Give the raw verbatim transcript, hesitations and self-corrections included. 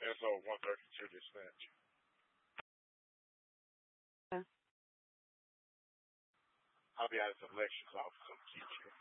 S O one thirty-two dispatch. Uh, I'll be out of some lectures office. I'm teaching.